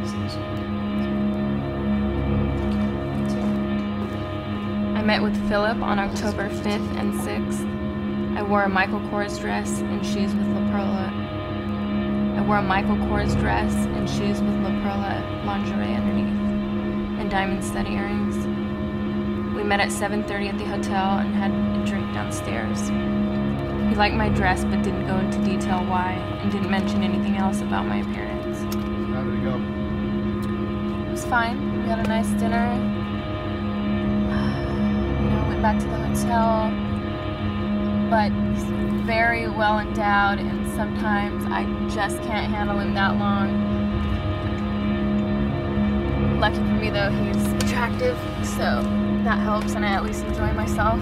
I met with Philip on October 5th and 6th. I wore a Michael Kors dress and shoes with La Perla. Lingerie underneath, and diamond stud earrings. We met at 7:30 at the hotel and had a drink downstairs. He liked my dress but didn't go into detail why, and didn't mention anything else about my appearance. How did it go? It was fine. We had a nice dinner. Went back to the hotel. But he's very well endowed, and sometimes I just can't handle him that long. Lucky for me though, he's attractive, so that helps, and I at least enjoy myself.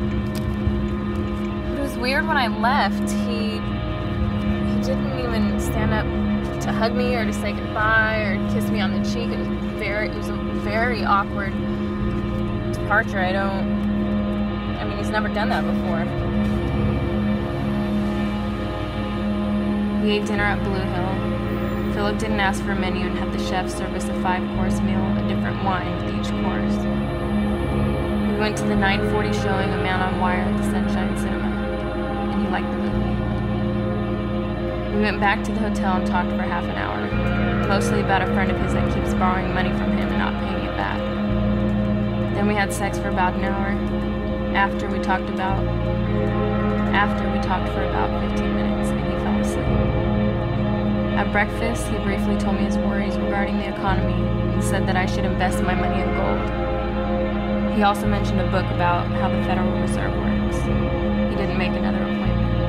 It was weird when I left. He didn't even stand up to hug me or to say goodbye or kiss me on the cheek. It was a very awkward departure. He's never done that before. We ate dinner at Blue Hill. Philip didn't ask for a menu and had the chef serve us a 5-course meal, a different wine with each course. We went to the 9:40 showing of Man on Wire at the Sunshine Cinema, and he liked the movie. We went back to the hotel and talked for half an hour, mostly about a friend of his that keeps borrowing money from him and not paying it back. Then we had sex for about an hour. After we talked for about 15 minutes, and he fell asleep. At breakfast, he briefly told me his worries regarding the economy and said that I should invest my money in gold. He also mentioned a book about how the Federal Reserve works.